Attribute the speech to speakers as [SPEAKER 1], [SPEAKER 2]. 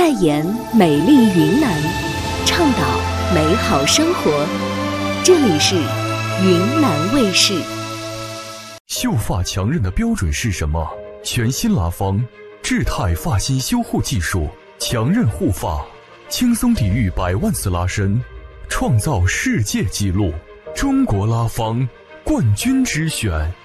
[SPEAKER 1] 代言美丽云南，倡导美好生活。这里是云南卫视。
[SPEAKER 2] 秀发强韧的标准是什么？全新拉芳智泰发型修护技术，强韧护发，轻松抵御100万次拉伸，创造世界纪录。中国拉芳冠军之选。